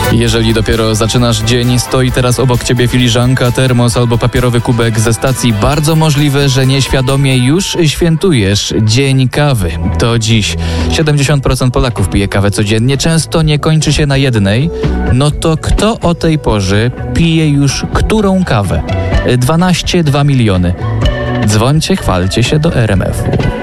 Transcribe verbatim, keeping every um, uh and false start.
Jeżeli dopiero zaczynasz dzień, stoi teraz obok ciebie filiżanka, termos albo papierowy kubek ze stacji, bardzo możliwe, że nieświadomie już świętujesz Dzień Kawy. To dziś siedemdziesiąt procent Polaków pije kawę codziennie, często nie kończy się na jednej. No to kto o tej porze pije już którą kawę? dwanaście, dwa miliony. Dzwońcie, chwalcie się do R M F u.